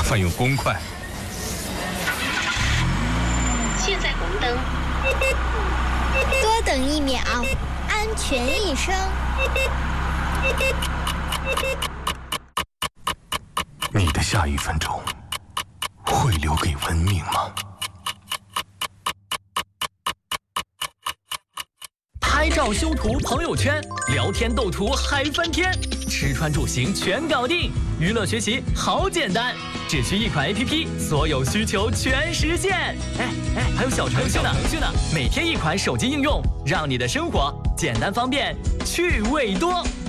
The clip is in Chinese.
烦用公筷。 现在红灯， 多等1秒，安全一生。 你的下1分钟会留给文明吗？ 拍照修图朋友圈，聊天斗图嗨翻天，吃穿住行全搞定，娱乐学习好简单，只需一款 APP， 所有需求全实现。还有小程序呢，每天1款手机应用，让你的生活简单方便，趣味多。